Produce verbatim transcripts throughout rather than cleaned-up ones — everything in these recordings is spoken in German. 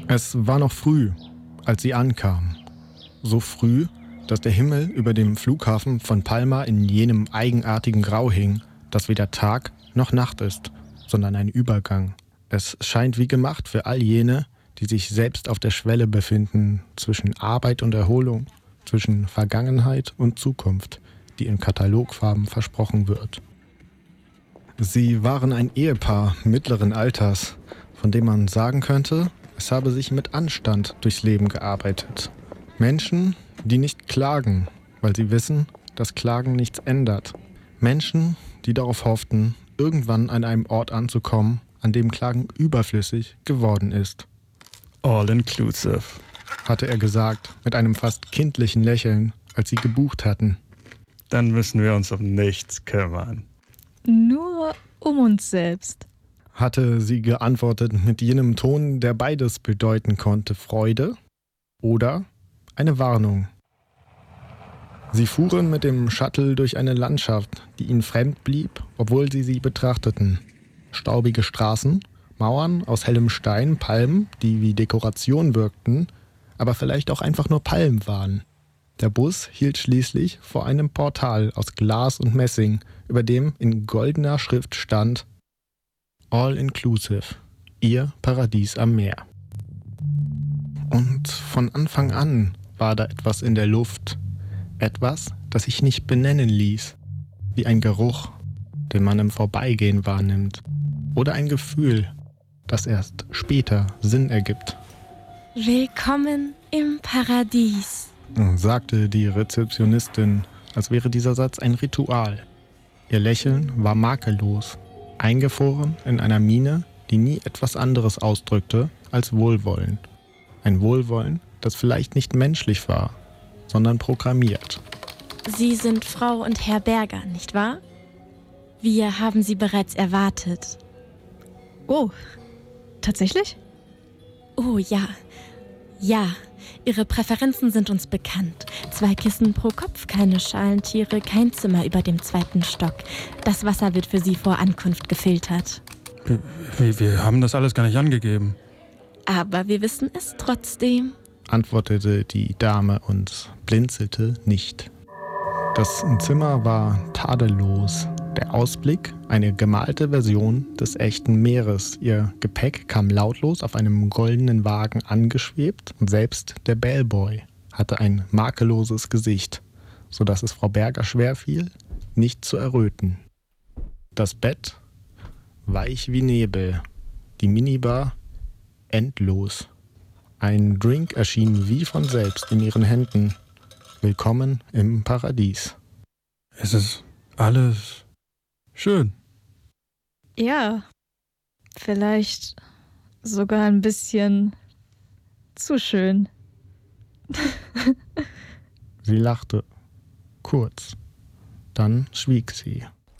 Es war noch früh, als sie ankam. So früh, dass der Himmel über dem Flughafen von Palma in jenem eigenartigen Grau hing, das weder Tag noch Nacht ist, sondern ein Übergang. Es scheint wie gemacht für all jene, die sich selbst auf der Schwelle befinden, zwischen Arbeit und Erholung, zwischen Vergangenheit und Zukunft, die in Katalogfarben versprochen wird. Sie waren ein Ehepaar mittleren Alters, von dem man sagen könnte, es habe sich mit Anstand durchs Leben gearbeitet. Menschen, die nicht klagen, weil sie wissen, dass Klagen nichts ändert. Menschen, die darauf hofften, irgendwann an einem Ort anzukommen, an dem Klagen überflüssig geworden ist. All inclusive, hatte er gesagt, mit einem fast kindlichen Lächeln, als sie gebucht hatten. Dann müssen wir uns um nichts kümmern. Nur um uns selbst, hatte sie geantwortet mit jenem Ton, der beides bedeuten konnte, Freude oder eine Warnung. Sie fuhren mit dem Shuttle durch eine Landschaft, die ihnen fremd blieb, obwohl sie sie betrachteten. Staubige Straßen, Mauern aus hellem Stein, Palmen, die wie Dekoration wirkten, aber vielleicht auch einfach nur Palmen waren. Der Bus hielt schließlich vor einem Portal aus Glas und Messing, über dem in goldener Schrift stand All Inclusive, Ihr Paradies am Meer. Und von Anfang an war da etwas in der Luft, etwas, das sich nicht benennen ließ, wie ein Geruch, den man im Vorbeigehen wahrnimmt, oder ein Gefühl, das erst später Sinn ergibt. Willkommen im Paradies, sagte die Rezeptionistin, als wäre dieser Satz ein Ritual. Ihr Lächeln war makellos, eingefroren in einer Miene, die nie etwas anderes ausdrückte als Wohlwollen. Ein Wohlwollen, das vielleicht nicht menschlich war, sondern programmiert. Sie sind Frau und Herr Berger, nicht wahr? Wir haben Sie bereits erwartet. Oh, tatsächlich? Oh ja, ja. Ihre Präferenzen sind uns bekannt. Zwei Kissen pro Kopf, keine Schalentiere, kein Zimmer über dem zweiten Stock. Das Wasser wird für Sie vor Ankunft gefiltert. Wir, wir haben das alles gar nicht angegeben. Aber wir wissen es trotzdem, antwortete die Dame und blinzelte nicht. Das Zimmer war tadellos. Der Ausblick, eine gemalte Version des echten Meeres. Ihr Gepäck kam lautlos auf einem goldenen Wagen angeschwebt und selbst der Bellboy hatte ein makelloses Gesicht, sodass es Frau Berger schwerfiel, nicht zu erröten. Das Bett, weich wie Nebel, die Minibar, endlos. Ein Drink erschien wie von selbst in ihren Händen. Willkommen im Paradies. Es ist alles schön. Ja, vielleicht sogar ein bisschen zu schön. Sie lachte. Kurz. Dann schwieg sie.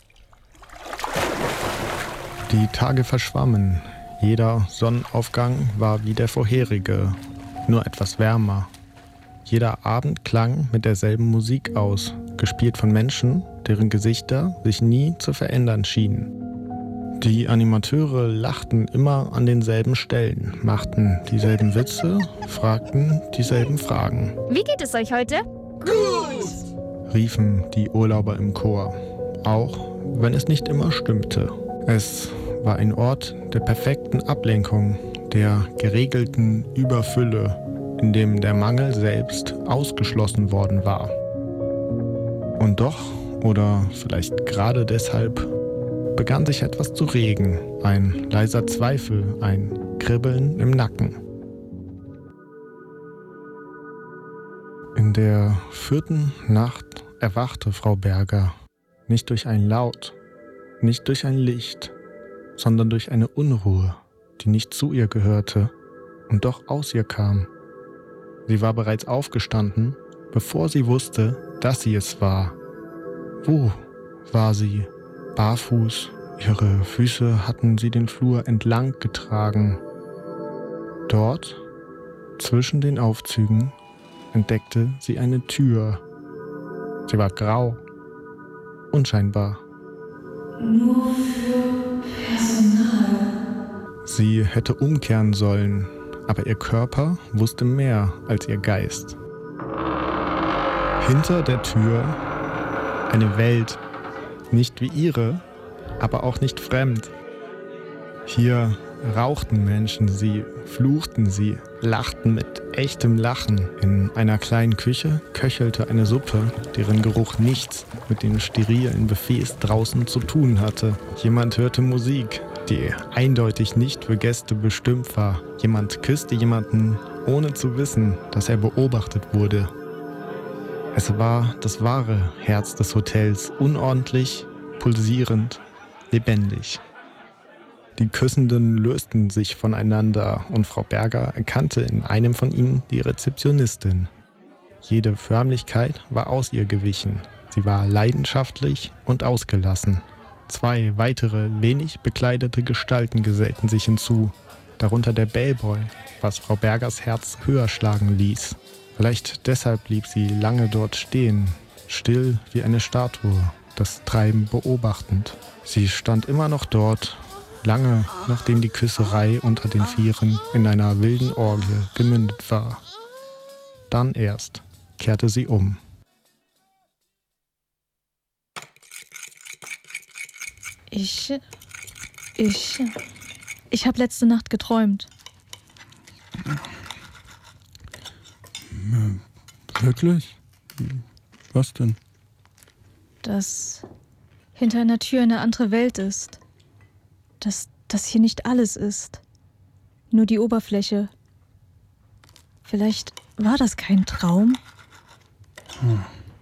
Die Tage verschwammen. Jeder Sonnenaufgang war wie der vorherige, nur etwas wärmer. Jeder Abend klang mit derselben Musik aus, gespielt von Menschen, deren Gesichter sich nie zu verändern schienen. Die Animateure lachten immer an denselben Stellen, machten dieselben Witze, fragten dieselben Fragen. Wie geht es euch heute? Gut! Riefen die Urlauber im Chor, auch wenn es nicht immer stimmte. Es war ein Ort der perfekten Ablenkung, der geregelten Überfülle, in dem der Mangel selbst ausgeschlossen worden war. Und doch, oder vielleicht gerade deshalb, begann sich etwas zu regen, ein leiser Zweifel, ein Kribbeln im Nacken. In der vierten Nacht erwachte Frau Berger, nicht durch ein Laut, nicht durch ein Licht, sondern durch eine Unruhe, die nicht zu ihr gehörte und doch aus ihr kam. Sie war bereits aufgestanden, bevor sie wusste, dass sie es war. Wo war sie? Barfuß, ihre Füße hatten sie den Flur entlang getragen. Dort, zwischen den Aufzügen, entdeckte sie eine Tür. Sie war grau, unscheinbar. Nur für Personal. Sie hätte umkehren sollen, aber ihr Körper wusste mehr als ihr Geist. Hinter der Tür eine Welt, nicht wie ihre, aber auch nicht fremd. Hier rauchten Menschen, sie fluchten, sie lachten mit echtem Lachen. In einer kleinen Küche köchelte eine Suppe, deren Geruch nichts mit den sterilen Buffets draußen zu tun hatte. Jemand hörte Musik, die eindeutig nicht für Gäste bestimmt war. Jemand küsste jemanden, ohne zu wissen, dass er beobachtet wurde. Es war das wahre Herz des Hotels, unordentlich, pulsierend, lebendig. Die Küssenden lösten sich voneinander und Frau Berger erkannte in einem von ihnen die Rezeptionistin. Jede Förmlichkeit war aus ihr gewichen. Sie war leidenschaftlich und ausgelassen. Zwei weitere, wenig bekleidete Gestalten gesellten sich hinzu, darunter der Bellboy, was Frau Bergers Herz höher schlagen ließ. Vielleicht deshalb blieb sie lange dort stehen, still wie eine Statue, das Treiben beobachtend. Sie stand immer noch dort, lange nachdem die Küsserei unter den Vieren in einer wilden Orgie gemündet war. Dann erst kehrte sie um. Ich. Ich. Ich habe letzte Nacht geträumt. Wirklich? Was denn? Dass hinter einer Tür eine andere Welt ist. Dass das hier nicht alles ist. Nur die Oberfläche. Vielleicht war das kein Traum? Hm.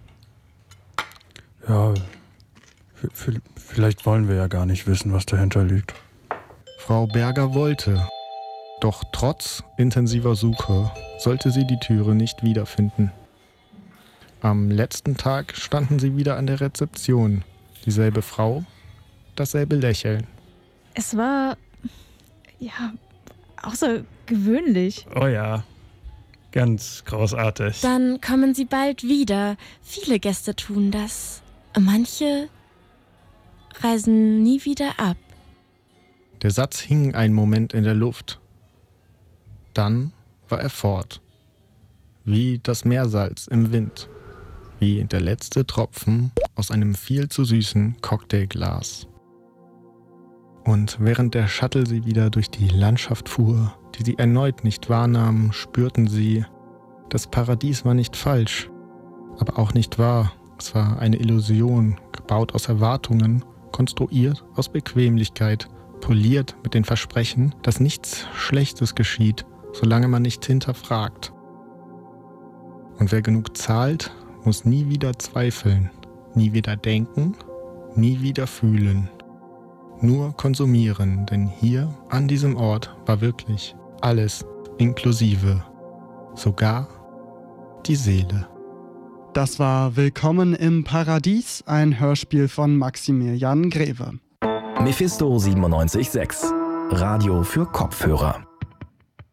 Ja, v- v- vielleicht wollen wir ja gar nicht wissen, was dahinter liegt. Frau Berger wollte, doch trotz intensiver Suche sollte sie die Türe nicht wiederfinden. Am letzten Tag standen sie wieder an der Rezeption. Dieselbe Frau, dasselbe Lächeln. Es war, ja, außergewöhnlich. Oh ja, ganz großartig. Dann kommen sie bald wieder. Viele Gäste tun das. Manche reisen nie wieder ab. Der Satz hing einen Moment in der Luft. Dann war er fort. Wie das Meersalz im Wind. Wie der letzte Tropfen aus einem viel zu süßen Cocktailglas. Und während der Shuttle sie wieder durch die Landschaft fuhr, die sie erneut nicht wahrnahmen, spürten sie, das Paradies war nicht falsch, aber auch nicht wahr. Es war eine Illusion, gebaut aus Erwartungen, konstruiert aus Bequemlichkeit, poliert mit den Versprechen, dass nichts Schlechtes geschieht, solange man nicht hinterfragt. Und wer genug zahlt, muss nie wieder zweifeln, nie wieder denken, nie wieder fühlen. Nur konsumieren, denn hier an diesem Ort war wirklich alles inklusive, sogar die Seele. Das war Willkommen im Paradies, ein Hörspiel von Maximilian Greve. Mephisto siebenundneunzig Komma sechs. Radio für Kopfhörer.